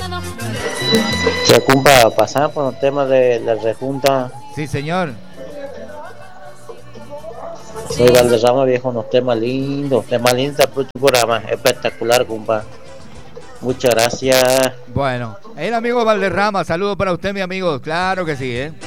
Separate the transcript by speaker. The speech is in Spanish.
Speaker 1: Se compa, pasar por los temas de la rejunta.
Speaker 2: Sí, señor.
Speaker 1: Soy Valderrama, viejo, unos temas lindos por tu programa, espectacular, compa. Muchas gracias.
Speaker 2: Bueno, el amigo Valderrama, saludo para usted, mi amigo. Claro que sí, ¿eh?